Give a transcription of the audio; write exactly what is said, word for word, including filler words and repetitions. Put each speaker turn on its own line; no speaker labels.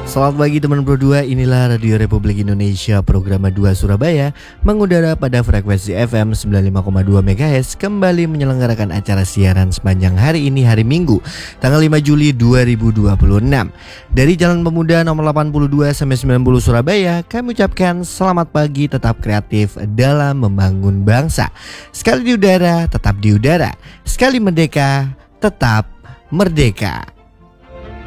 Selamat pagi teman Pro dua, inilah Radio Republik Indonesia program dua Surabaya mengudara pada frekuensi F M sembilan puluh lima koma dua megahertz kembali menyelenggarakan acara siaran sepanjang hari ini hari Minggu tanggal lima Juli dua ribu dua puluh enam. Dari Jalan Pemuda nomor delapan puluh dua sampai sembilan puluh Surabaya, kami ucapkan selamat pagi, tetap kreatif dalam membangun bangsa. Sekali di udara, tetap di udara. Sekali merdeka, tetap merdeka.